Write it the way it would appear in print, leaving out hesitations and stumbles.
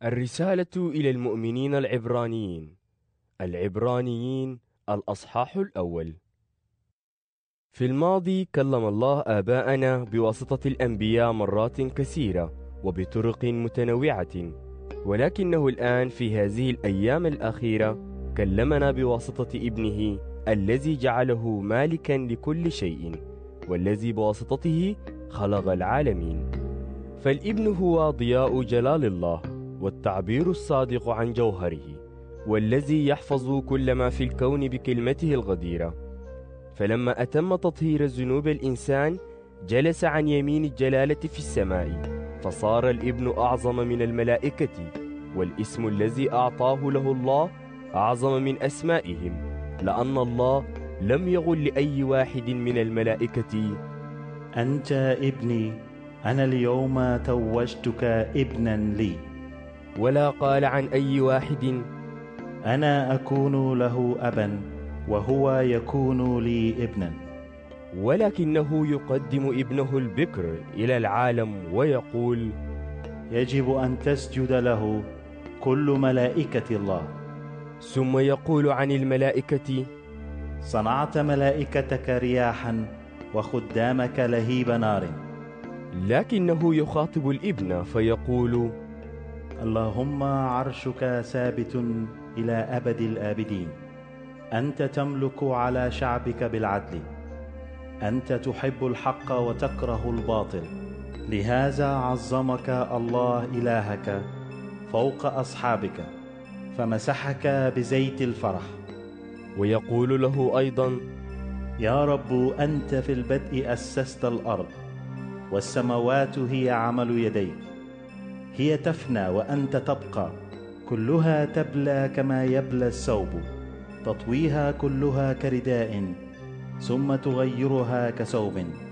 الرسالة إلى المؤمنين العبرانيين الأصحاح الأول. في الماضي كلم الله آباءنا بواسطة الأنبياء مرات كثيرة وبطرق متنوعة، ولكنه الآن في هذه الأيام الأخيرة كلمنا بواسطة ابنه الذي جعله مالكا لكل شيء، والذي بواسطته خلق العالمين. فالابن هو ضياء جلال الله والتعبير الصادق عن جوهره، والذي يحفظ كل ما في الكون بكلمته الغديرة. فلما أتم تطهير ذنوب الإنسان جلس عن يمين الجلالة في السماء، فصار الابن أعظم من الملائكة، والاسم الذي أعطاه له الله أعظم من أسمائهم، لأن الله لم يقل لأي واحد من الملائكة: أنت ابني، أنا اليوم توجتك ابنا لي. ولا قال عن أي واحد: أنا أكون له أبا وهو يكون لي ابنا. ولكنه يقدم ابنه البكر إلى العالم ويقول: يجب أن تسجد له كل ملائكة الله. ثم يقول عن الملائكة: صنعت ملائكتك رياحا وخدامك لهيب نار. لكنه يخاطب الابن فيقول: اللهم عرشك ثابت إلى أبد الآبدين. أنت تملك على شعبك بالعدل. أنت تحب الحق وتكره الباطل، لهذا عظمك الله إلهك فوق أصحابك، فمسحك بزيت الفرح. ويقول له أيضا: يا رب، أنت في البدء أسست الأرض، والسماوات هي عمل يديك. هي تفنى وأنت تبقى، كلها تبلى كما يبلى الثوب، تطويها كلها كرداء ثم تغيرها كثوب.